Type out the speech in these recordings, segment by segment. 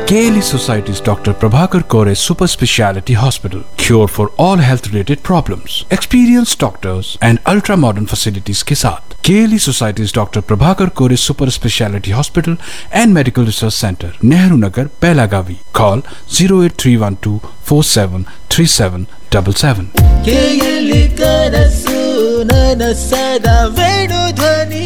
KLE Society's Dr. Prabhakar Kore Super Speciality Hospital. Cure for all health-related problems. Experienced doctors and ultra-modern facilities के साथ. KLE Society's Dr. Prabhakar Kore Super Speciality Hospital and Medical Research Center, Nehru Nagar, Pelagavi. Call 08312 473777. KLE ಕನಸು ನನಸದ ವೇಣು ಧ್ವನಿ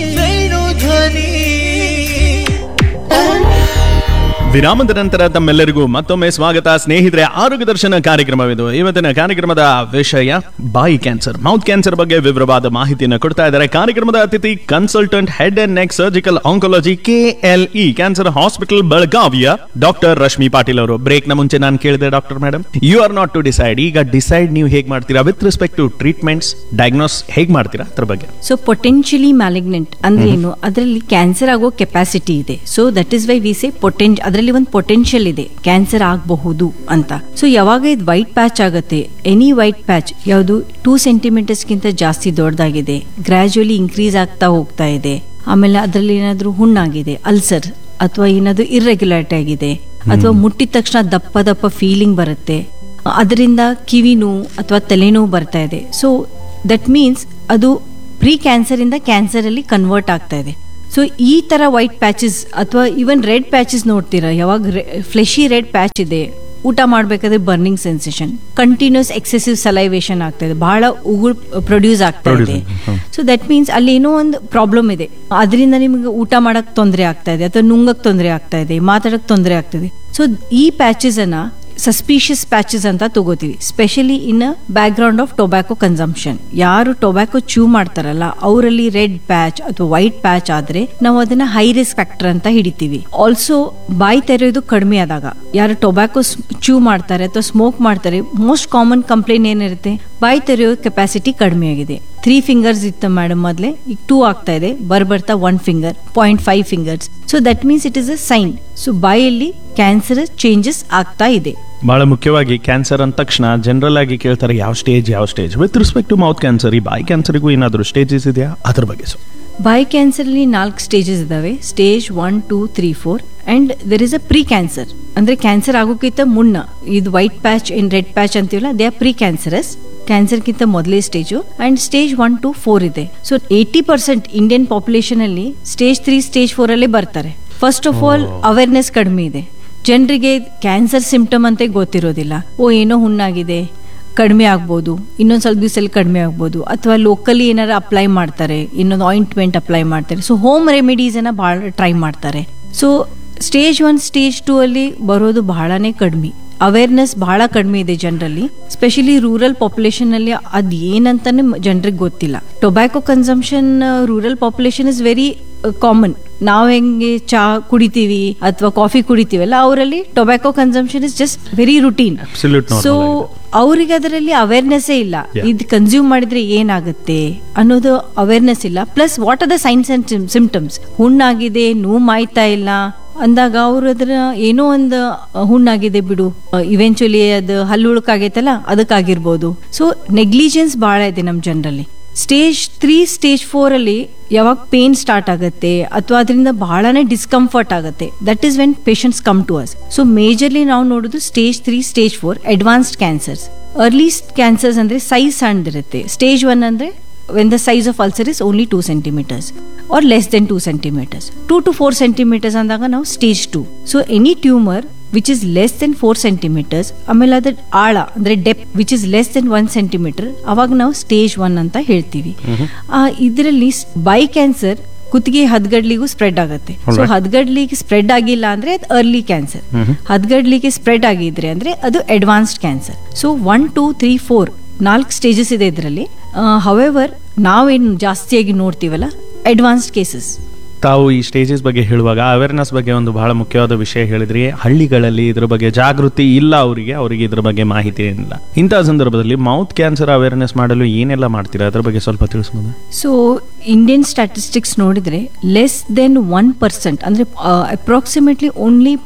ವಿರಾಮದ ನಂತರ ತಮ್ಮೆಲ್ಲರಿಗೂ ಮತ್ತೊಮ್ಮೆ ಸ್ವಾಗತ. ಸ್ನೇಹಿತರೆ, ಆರೋಗ್ಯ ದರ್ಶನ ಕಾರ್ಯಕ್ರಮವಿದು. ಇವತ್ತಿನ ಕಾರ್ಯಕ್ರಮದ ವಿಷಯ ಬಾಯಿ ಕ್ಯಾನ್ಸರ್, ಮೌತ್ ಕ್ಯಾನ್ಸರ್ ಬಗ್ಗೆ ವಿವರವಾದ ಮಾಹಿತಿಯನ್ನು ಕೊಡ್ತಾ ಇದ್ದಾರೆ. ಕಾರ್ಯಕ್ರಮದ ಅತಿಥಿ consultant head and neck surgical oncology KLE cancer hospital ಬೆಳಗಾವಿಯ ಡಾಕ್ಟರ್ ರಶ್ಮಿ ಪಾಟೀಲ್ ಅವರು. ಬ್ರೇಕ್ ನ ಮುಂಚೆ ನಾನು ಕೇಳಿದೆ, doctor madam, you are not to decide. ಈಗ ಡಿಸೈಡ್ ನೀವು ಹೇಗೆ ಮಾಡ್ತೀರಾ with respect to treatments, diagnose ಹೇಗೆ ಮಾಡ್ತೀರಾ ಅದ್ರ ಬಗ್ಗೆ? ಸೊ ಪೊಟೆನ್ಶಿಯಲಿ ಮ್ಯಾಲಿಗ್ನೆಂಟ್ ಅಂದ್ರೆ ಏನು, ಅದರಲ್ಲಿ ಕ್ಯಾನ್ಸರ್ ಆಗೋ ಕೆಪಾಸಿಟಿ ಇದೆ. So that is why we say ಅದರಲ್ಲಿ ಒಂದು ಪೊಟೆನ್ಶಿಯಲ್ ಇದೆ, ಕ್ಯಾನ್ಸರ್ ಆಗಬಹುದು ಅಂತ. ಸೊ ಯಾವಾಗ ಇದು ವೈಟ್ ಪ್ಯಾಚ್ ಆಗುತ್ತೆ, ಎನಿ ವೈಟ್ ಪ್ಯಾಚ್ ಯಾವುದು 2 ಸೆಂಟಿಮೀಟರ್ಸ್ ಗಿಂತ ಜಾಸ್ತಿ ದೊಡ್ಡದಾಗಿದೆ, ಗ್ರಾಜುಯಲಿ ಇನ್ಕ್ರೀಸ್ ಆಗ್ತಾ ಹೋಗ್ತಾ ಇದೆ, ಆಮೇಲೆ ಅದರಲ್ಲಿ ಏನಾದ್ರೂ ಹುಣ್ಣಾಗಿದೆ, ಅಲ್ಸರ್ ಅಥವಾ ಏನಾದ್ರೂ ಇರ್ರೆಗ್ಯುಲಾರಿಟಿ ಆಗಿದೆ, ಅಥವಾ ಮುಟ್ಟಿದ ತಕ್ಷಣ ದಪ್ಪ ದಪ್ಪ ಫೀಲಿಂಗ್ ಬರುತ್ತೆ, ಅದರಿಂದ ಕಿವಿ ನೋವು ಅಥವಾ ತಲೆನೋವು ಬರ್ತಾ ಇದೆ. ಸೊ ದಟ್ ಮೀನ್ಸ್ ಅದು ಪ್ರೀ ಕ್ಯಾನ್ಸರ್ ಇಂದ ಕ್ಯಾನ್ಸರ್ ಅಲ್ಲಿ ಕನ್ವರ್ಟ್ ಆಗ್ತಾ ಇದೆ. ಸೊ ಈ ತರ ವೈಟ್ ಪ್ಯಾಚಸ್ ಅಥವಾ ಈವನ್ ರೆಡ್ ಪ್ಯಾಚಸ್ ನೋಡ್ತೀರಾ, ಯಾವಾಗ ಫ್ಲೆಶಿ ರೆಡ್ ಪ್ಯಾಚ್ ಇದೆ, ಊಟ ಮಾಡ್ಬೇಕಾದ್ರೆ burning sensation, continuous excessive salivation ಆಗ್ತಾ ಇದೆ, ಬಹಳ ಉಗುಳು ಪ್ರೊಡ್ಯೂಸ್ ಆಗ್ತಾ ಇದೆ. ಸೊ ದಟ್ ಮೀನ್ಸ್ ಅಲ್ಲಿ ಏನೋ ಒಂದು ಪ್ರಾಬ್ಲಮ್ ಇದೆ, ಅದರಿಂದ ನಿಮ್ಗೆ ಊಟ ಮಾಡಕ್ ತೊಂದರೆ ಆಗ್ತಾ ಇದೆ, ಅಥವಾ ನುಂಗಕ್ ತೊಂದರೆ ಆಗ್ತಾ ಇದೆ, ಮಾತಾಡಕ್ ತೊಂದರೆ ಆಗ್ತದೆ. ಸೊ ಈ ಪ್ಯಾಚಸ್ ಅನ್ನ ಸಸ್ಪಿಷಿಯಸ್ ಪ್ಯಾಚಸ್ ಅಂತ ತಗೋತೀವಿ, specially in back ground of tobacco consumption. ಯಾರು ಟೊಬ್ಯಾಕೊ ಚೂ ಮಾಡ್ತಾರಲ್ಲ ಅವರಲ್ಲಿ ರೆಡ್ ಪ್ಯಾಚ್ ಅಥವಾ ವೈಟ್ ಪ್ಯಾಚ್ ಆದ್ರೆ ನಾವು ಅದನ್ನ ಹೈ ರಿಸ್ಕ್ ಫ್ಯಾಕ್ಟರ್ ಅಂತ ಹಿಡಿತೀವಿ. ಆಲ್ಸೋ ಬಾಯಿ ತೆರೆಯೋದು ಕಡಿಮೆ ಆದಾಗ, ಯಾರು ಟೊಬ್ಯಾಕೊ ಚೂ ಮಾಡ್ತಾರೆ ಅಥವಾ ಸ್ಮೋಕ್ ಮಾಡ್ತಾರೆ, ಮೋಸ್ಟ್ ಕಾಮನ್ ಕಂಪ್ಲೇಂಟ್ ಏನಿರುತ್ತೆ, ಬಾಯಿ ತೆರೆಯೋ ಕೆಪಾಸಿಟಿ ಕಡಿಮೆ ಆಗಿದೆ. 3 ಫಿಂಗರ್ಸ್ ಇತ್ತು ಮೇಡಮ್ ಮೊದಲೇ, ಈಗ 2 ಆಗ್ತಾ ಇದೆ, ಬರ್ತಾ 1 finger, 0.5 fingers. So that means it is a sign. So ಬಾಯಲ್ಲಿ ಕ್ಯಾನ್ಸರ್ ಚೇಂಜಸ್ ಆಗ್ತಾ ಇದೆ. ಬಹಳ ಮುಖ್ಯವಾಗಿ ಕ್ಯಾನ್ಸರ್ ಅಂದ ತಕ್ಷಣ ಜನರಲ್ ಆಗಿ ಕೇಳ್ತಾರೆ ಯಾವ stage. With respect to mouth cancer, ಈ ಬಾಯಿ ಕ್ಯಾನ್ಸರ್ಗೂ ಏನಾದರೂ ಸ್ಟೇಜಸ್ ಇದೆಯಾ ಅದ್ರ ಬಗ್ಗೆ? ಬಾಯಿ ಕ್ಯಾನ್ಸರ್ ಅಲ್ಲಿ 4 ಸ್ಟೇಜಸ್ ಇದಾವೆ, stage 1, 2, 3, 4 and there is a pre cancer. ಅಂದ್ರೆ ಕ್ಯಾನ್ಸರ್ ಆಗೋಕ್ಕಿಂತ ಮುನ್ನ ಇದು ವೈಟ್ ಪ್ಯಾಚ್ ಇನ್ ರೆಡ್ ಪ್ಯಾಚ್ ಅಂತೀವಲ್ಲ, ದೇ ಆರ್ ಪ್ರೀ ಕ್ಯಾನ್ಸರಸ್. ಕ್ಯಾನ್ಸರ್ಗಿಂತ ಮೊದಲೇ ಸ್ಟೇಜು ಅಂಡ್ ಸ್ಟೇಜ್ 1 to 4 ಇದೆ. ಸೊ 80% ಇಂಡಿಯನ್ ಪಾಪ್ಯುಲೇಷನ್ ಅಲ್ಲಿ ಸ್ಟೇಜ್ 3, ಸ್ಟೇಜ್ 4 ಅಲ್ಲೇ ಬರ್ತಾರೆ. ಫಸ್ಟ್ ಆಫ್ ಆಲ್ ಅವೇರ್ನೆಸ್ ಕಡಿಮೆ ಇದೆ, ಜನರಿಗೆ ಕ್ಯಾನ್ಸರ್ ಸಿಂಪ್ಟಮ್ ಅಂತ ಗೊತ್ತಿರೋದಿಲ್ಲ. ಏನೋ ಹುಣ್ಣಾಗಿದೆ, ಕಡಿಮೆ ಆಗ್ಬೋದು, ಇನ್ನೊಂದು ಸ್ವಲ್ಪ ದಿವಸದಲ್ಲಿ ಕಡಿಮೆ ಆಗ್ಬೋದು, ಅಥವಾ ಲೋಕಲಿ ಏನಾರು ಅಪ್ಲೈ ಮಾಡ್ತಾರೆ, ಇನ್ನೊಂದು ಆಯಿಂಟ್ಮೆಂಟ್ ಅಪ್ಲೈ ಮಾಡ್ತಾರೆ. ಸೊ ಹೋಮ್ ರೆಮಿಡೀಸ್ ಅನ್ನ ಬಹಳ ಟ್ರೈ ಮಾಡ್ತಾರೆ. ಸೊ ಸ್ಟೇಜ್ 1, ಸ್ಟೇಜ್ 2 ಅಲ್ಲಿ ಬರೋದು ಬಹಳನೇ ಕಡಿಮೆ. ಅವೇರ್ನೆಸ್ ಬಹಳ ಕಡಿಮೆ ಇದೆ ಜನರಲ್ಲಿ, ಸ್ಪೆಷಲಿ ರೂರಲ್ ಪಾಪ್ಯುಲೇಷನ್ ಅಲ್ಲಿ ಅದ್ ಏನಂತಾನೆ ಜನರಿಗೆ ಗೊತ್ತಿಲ್ಲ. Tobacco consumption rural population is very common. ನಾವ್ ಹೆಂಗೆ ಚಾ ಕುಡಿತೀವಿ ಅಥವಾ ಕಾಫಿ ಕುಡಿತೀವಲ್ಲ, ಅವರಲ್ಲಿ tobacco consumption is just very routine. So ಅವ್ರಿಗೆ ಅದರಲ್ಲಿ ಅವೇರ್ನೆಸ್ ಇಲ್ಲ, ಇದು ಕನ್ಸ್ಯೂಮ್ ಮಾಡಿದ್ರೆ ಏನಾಗುತ್ತೆ ಅನ್ನೋದು ಅವೇರ್ನೆಸ್ ಇಲ್ಲ. Plus what are the science and symptoms, ಹುಣ್ಣಾಗಿದೆ, ನೋವು ಮಾಯ್ತಾ ಇಲ್ಲ ಅಂದಾಗ ಅವ್ರು ಅದರ ಏನೋ ಒಂದು ಹುಣ್ಣಾಗಿದೆ ಬಿಡು, ಇವೆಂಚುಲಿ ಅದು ಹಲ್ಲುಳುಕಾಗೈತಲ್ಲ ಅದಕ್ಕಾಗಿರ್ಬೋದು. ಸೊ ನೆಗ್ಲಿಜೆನ್ಸ್ ಬಹಳ ಇದೆ ನಮ್ ಜನರಲ್ಲಿ. ಸ್ಟೇಜ್ 3, ಸ್ಟೇಜ್ 4 ಅಲ್ಲಿ ಯಾವಾಗ ಪೇನ್ ಸ್ಟಾರ್ಟ್ ಆಗುತ್ತೆ ಅಥವಾ ಅದರಿಂದ ಬಹಳನೇ ಡಿಸ್ಕಂಫರ್ಟ್ ಆಗುತ್ತೆ, that is when patients come to us. So majorly ನಾವು ನೋಡೋದು stage 3, stage 4 advanced cancers. Early cancers ಅಂದ್ರೆ ಸೈಜ್ ಸಣ್ಣದಿರುತ್ತೆ. ಸ್ಟೇಜ್ 1 ಅಂದ್ರೆ when the size of ulcer is only 2 centimeters or less than 2 centimeters. 2 to 4 centimeters ಅಂದಾಗ ನಾವು stage 2. So any tumour which is less than 4 centimeters, ಆಮೇಲೆ ಅದ್ರ ಆಳ ಅಂದ್ರೆ depth which is less than 1 centimeter, ಅವಾಗ ನಾವು stage 1 ಅಂತ ಹೇಳ್ತೀವಿ. ಇದರಲ್ಲಿ ಬಾಯಿ ಕ್ಯಾನ್ಸರ್ ಕುತ್ತಿಗೆ ಹದ್ಗಡ್ಲಿಗೂ ಸ್ಪ್ರೆಡ್ ಆಗುತ್ತೆ. ಸೊ ಹದ್ಗಡ್ಲಿಗೆ ಸ್ಪ್ರೆಡ್ ಆಗಿಲ್ಲ ಅಂದ್ರೆ ಅದು ಅರ್ಲಿ ಕ್ಯಾನ್ಸರ್, ಹದ್ಗಡ್ಲಿಗೆ ಸ್ಪ್ರೆಡ್ ಆಗಿದ್ರೆ ಅಂದ್ರೆ ಅದು ಅಡ್ವಾನ್ಸ್ಡ್ ಕ್ಯಾನ್ಸರ್. ಸೊ 1, 2, 3, 4 4 ಸ್ಟೇಜಸ್ ಇದೆ ಇದರಲ್ಲಿ. ಹವೆವರ್ ನಾವೇನು ಜಾಸ್ತಿಯಾಗಿ ನೋಡ್ತೀವಲ್ಲ ಅಡ್ವಾನ್ಸ್ಡ್ ಕೇಸಸ್. ತಾವು ಈ ಸ್ಟೇಜಸ್ ಬಗ್ಗೆ ಹೇಳುವಾಗ ಅವೇರ್ನೆಸ್ ಬಗ್ಗೆ ಒಂದು ಬಹಳ ಮುಖ್ಯವಾದ ವಿಷಯ ಹೇಳಿದ್ರಿ. ಹಳ್ಳಿಗಳಲ್ಲಿ ಇದ್ರ ಬಗ್ಗೆ ಜಾಗೃತಿ ಇಲ್ಲ, ಅವರಿಗೆ ಇದ್ರ ಬಗ್ಗೆ ಮಾಹಿತಿ ಏನಿಲ್ಲ. ಇಂತಹ ಸಂದರ್ಭದಲ್ಲಿ ಮೌತ್ ಕ್ಯಾನ್ಸರ್ ಅವೇರ್ನೆಸ್ ಮಾಡಲು ಏನೆಲ್ಲ ಮಾಡ್ತೀರಾ ಅದ್ರ ಬಗ್ಗೆ ಸ್ವಲ್ಪ ತಿಳಿಸಬಹುದು? ಸೊ ಇಂಡಿಯನ್ ಸ್ಟ್ಯಾಟಿಸ್ಟಿಕ್ಸ್ ನೋಡಿದ್ರೆ ಲೆಸ್ ದೆನ್ 1%, ಅಂದ್ರೆ approximately only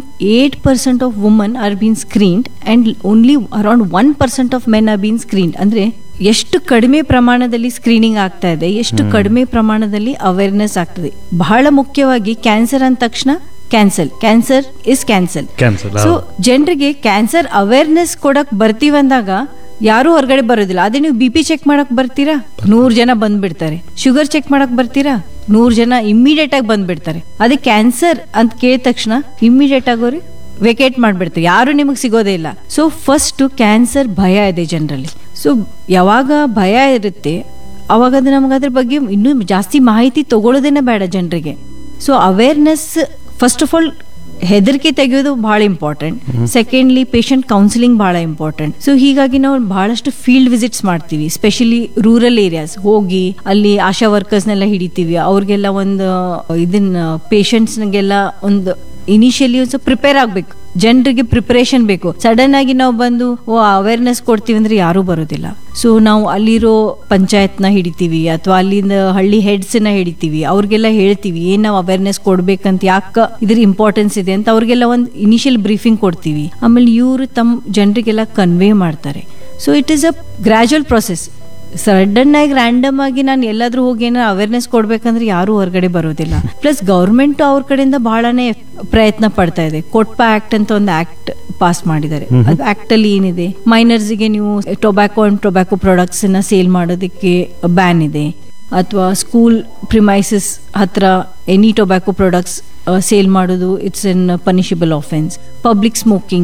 0.8% of woman are been screened and only around 1% of men are been screened. ಅಂದ್ರೆ ಎಷ್ಟು ಕಡಿಮೆ ಪ್ರಮಾಣದಲ್ಲಿ ಸ್ಕ್ರೀನಿಂಗ್ ಆಗ್ತಾ ಇದೆ, ಎಷ್ಟು ಕಡಿಮೆ ಪ್ರಮಾಣದಲ್ಲಿ ಅವೇರ್ನೆಸ್ ಆಗ್ತದೆ. ಬಹಳ ಮುಖ್ಯವಾಗಿ ಕ್ಯಾನ್ಸರ್ ಅಂದ ತಕ್ಷಣ cancer is cancel. Cancel, so ಜನರಿಗೆ ಕ್ಯಾನ್ಸರ್ ಅವೇರ್ನೆಸ್ ಕೊಡಕ್ ಬರ್ತೀವಂದಾಗ ಯಾರು ಹೊರಗಡೆ ಬರೋದಿಲ್ಲ. ಅದೇ ನೀವು BP ಚೆಕ್ ಮಾಡಕ್ ಬರ್ತೀರಾ, 100 ಜನ ಬಂದ್ಬಿಡ್ತಾರೆ. ಶುಗರ್ ಚೆಕ್ ಮಾಡಕ್ ಬರ್ತೀರಾ, 100 ಜನ ಇಮ್ಮಿಡಿಯೇಟ್ ಆಗಿ ಬಂದ್ಬಿಡ್ತಾರೆ. ಅದೇ ಕ್ಯಾನ್ಸರ್ ಅಂತ ಕೇಳಿದ ತಕ್ಷಣ ಇಮ್ಮಿಡಿಯೇಟ್ ಆಗೋರಿ ವೆಕೇಟ್ ಮಾಡ್ಬಿಡ್ತಾರೆ, ಯಾರು ನಿಮಗೆ ಸಿಗೋದೇ ಇಲ್ಲ. ಸೊ ಫಸ್ಟ್ ಕ್ಯಾನ್ಸರ್ ಭಯ ಇದೆ ಜನರಲ್ಲಿ. ಸೊ ಯಾವಾಗ ಭಯ ಇರುತ್ತೆ ಅವಾಗ ಅದು ನಮ್ಗೆ ಅದ್ರ ಬಗ್ಗೆ ಇನ್ನೂ ಜಾಸ್ತಿ ಮಾಹಿತಿ ತಗೊಳ್ಳೋದೇನೆ ಬೇಡ ಜನರಿಗೆ. So awareness first of all ಹೆದರಿಕೆ ತೆಗೆಯೋದು ಬಹಳ ಇಂಪಾರ್ಟೆಂಟ್. ಸೆಕೆಂಡ್ಲಿ ಪೇಷಂಟ್ ಕೌನ್ಸಿಲಿಂಗ್ ಬಹಳ ಇಂಪಾರ್ಟೆಂಟ್. ಸೊ ಹೀಗಾಗಿ ನಾವು ಬಹಳಷ್ಟು ಫೀಲ್ಡ್ ವಿಸಿಟ್ಸ್ ಮಾಡ್ತೀವಿ, ಸ್ಪೆಷಲಿ ರೂರಲ್ ಏರಿಯಾಸ್ ಹೋಗಿ ಅಲ್ಲಿ ಆಶಾ ವರ್ಕರ್ಸ್ನೆಲ್ಲ ಹಿಡಿತೀವಿ. ಅವ್ರಿಗೆಲ್ಲ ಒಂದು ಇದನ್ನ ಪೇಷಂಟ್ಸ್ಗೆಲ್ಲ ಒಂದು ಇನಿಷಿಯಲಿ ಒಂದು ಪ್ರಿಪೇರ್ ಆಗ್ಬೇಕು, ಜನರಿಗೆ ಪ್ರಿಪರೇಷನ್ ಬೇಕು. ಸಡನ್ ಆಗಿ ನಾವು ಬಂದು ಅವೇರ್ನೆಸ್ ಕೊಡ್ತೀವಿ ಅಂದ್ರೆ ಯಾರು ಬರೋದಿಲ್ಲ. ಸೊ ನಾವು ಅಲ್ಲಿರೋ ಪಂಚಾಯತ್ನ ಹಿಡಿತೀವಿ ಅಥವಾ ಅಲ್ಲಿಂದ ಹಳ್ಳಿ ಹೆಡ್ಸ್ ನ ಹಿಡಿತೀವಿ, ಅವ್ರಿಗೆಲ್ಲ ಹೇಳ್ತೀವಿ ಏನ್ ನಾವು ಅವೇರ್ನೆಸ್ ಕೊಡ್ಬೇಕಂತ, ಯಾಕೆ ಇದ್ರ ಇಂಪಾರ್ಟೆನ್ಸ್ ಇದೆ ಅಂತ ಅವ್ರಿಗೆಲ್ಲ ಒಂದು ಇನಿಷಿಯಲ್ ಬ್ರೀಫಿಂಗ್ ಕೊಡ್ತೀವಿ. ಆಮೇಲೆ ಇವರು ತಮ್ಮ ಜನರಿಗೆಲ್ಲ ಕನ್ವೇ ಮಾಡ್ತಾರೆ. So it is a gradual process. Sudden ಆಗಿ ರ್ಯಾಂಡಮ್ ಆಗಿ ನಾನು ಎಲ್ಲಾದ್ರೂ ಹೋಗಿ ಏನೋ ಅವೇರ್ನೆಸ್ ಕೊಡ್ಬೇಕಂದ್ರೆ ಯಾರು ಹೊರಗಡೆ ಬರೋದಿಲ್ಲ. ಪ್ಲಸ್ ಗವರ್ಮೆಂಟ್ ಅವ್ರ ಕಡೆಯಿಂದ ಬಹಳನೇ ಪ್ರಯತ್ನ ಪಡ್ತಾ ಇದೆ. ಕೊಟ್ಪಾ ಆಕ್ಟ್ ಅಂತ ಒಂದು ಆಕ್ಟ್ ಪಾಸ್ ಮಾಡಿದ್ದಾರೆ. ಅದು ಆಕ್ಟ್ ಅಲ್ಲಿ ಏನಿದೆ, ಮೈನರ್ಸ್ ಗೆ ನೀವು ಟೊಬ್ಯಾಕೋ ಅಂಡ್ ಟೊಬ್ಯಾಕೋ ಪ್ರಾಡಕ್ಟ್ಸ್ ನ ಸೇಲ್ ಮಾಡೋದಕ್ಕೆ ಬ್ಯಾನ್ ಇದೆ. ಅಥವಾ ಸ್ಕೂಲ್ ಪ್ರಿಮೈಸಸ್ ಹತ್ರ ಎನಿ ಟೊಬ್ಯಾಕೋ ಪ್ರಾಡಕ್ಟ್ಸ್ ಸೇಲ್ ಮಾಡೋದು it's an punishable offence. Public smoking